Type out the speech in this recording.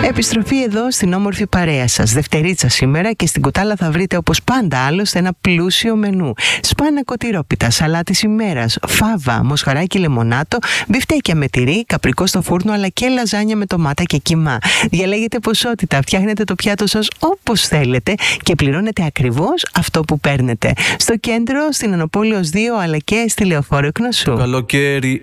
Επιστροφή εδώ στην όμορφη παρέα σας. Δευτερίτσα σήμερα και στην κουτάλα θα βρείτε όπως πάντα άλλωστε ένα πλούσιο μενού. Σπάνα κοτηρόπιτα, σαλάτης ημέρας, φάβα, μοσχαράκι λεμονάτο, μπιφτέκια με τυρί, καπρικό στο φούρνο αλλά και λαζάνια με ντομάτα και κιμά. Διαλέγετε ποσότητα, φτιάχνετε το πιάτο σας όπως θέλετε και πληρώνετε ακριβώς αυτό που παίρνετε. Στο κέντρο, στην Ανοπόλεως 2 αλλά και στη Λεωφόρο Εκνοσού. Καλοκαίρι